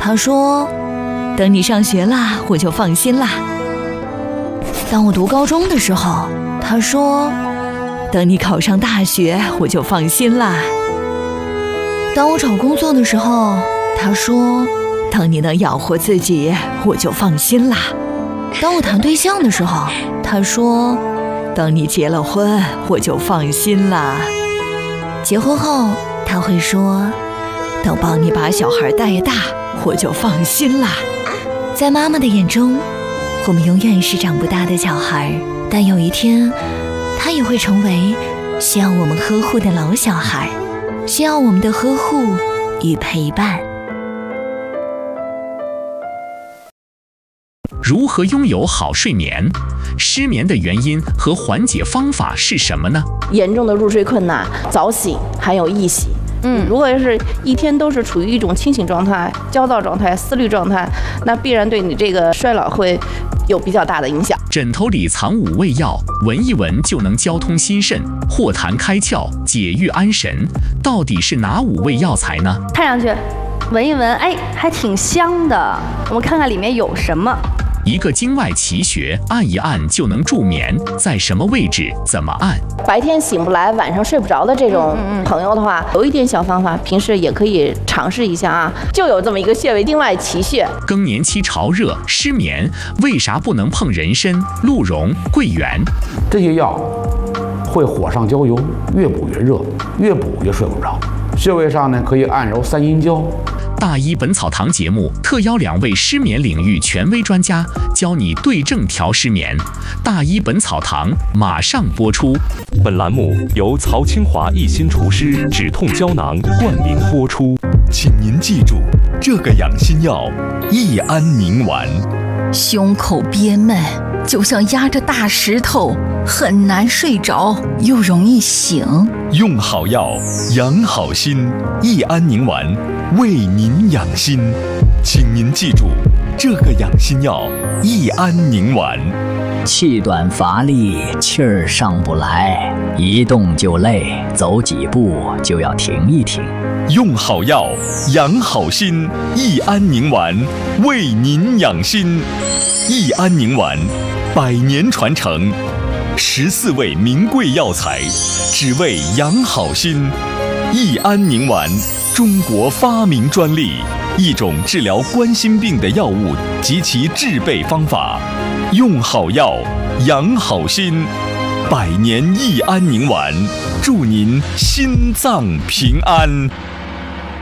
他说，等你上学啦，我就放心啦。当我读高中的时候，他说，等你考上大学，我就放心啦。当我找工作的时候，他说，当你能养活自己，我就放心啦。当我谈对象的时候，他说，等你结了婚，我就放心啦。结婚后，他会说，等帮你把小孩带大，我就放心啦。在妈妈的眼中，我们永远是长不大的小孩，但有一天，他也会成为需要我们呵护的老小孩，需要我们的呵护与陪伴。 如何拥有好睡眠？失眠的原因和缓解方法是什么呢？ 严重的入睡困难、早醒还有易醒。如果是一天都是处于一种清醒状态、焦躁状态、思虑状态，那必然对你这个衰老会有比较大的影响。 枕头里藏5味药，闻一闻就能交通心肾、豁痰开窍、解郁安神，到底是哪5味药材呢？ 看上去，闻一闻，哎，还挺香的。我们看看里面有什么。 一个经脉奇穴，按一按就能助眠，在什么位置？怎么按？ 白天醒不来，晚上睡不着的这种朋友的话，有一点小方法，平时也可以尝试一下啊。就有这么一个穴位，经脉奇穴。 更年期潮热失眠，为啥不能碰人参、鹿茸、桂圆？ 这些药会火上浇油，越补越热，越补越睡不着。穴位上呢，可以按揉3阴交。 大医本草堂节目特邀2位失眠领域权威专家，教你对症调失眠。大医本草堂马上播出。 本栏目由曹清华一心厨师止痛胶囊冠名播出。 请您记住，这个养心药益安宁丸。 胸口憋闷，就像压着大石头，很难睡着，又容易醒。 用好药，养好心，益安宁丸为您养心。请您记住，这个养心药益安宁丸。 气短乏力，气儿上不来，一动就累，走几步就要停一停。 用好药，养好心，益安宁丸为您养心。益安宁丸100年传承，14味名贵药材，只为养好心。益安宁丸，中国发明专利，一种治疗冠心病的药物及其制备方法。用好药，养好心，100年益安宁丸，祝您心脏平安。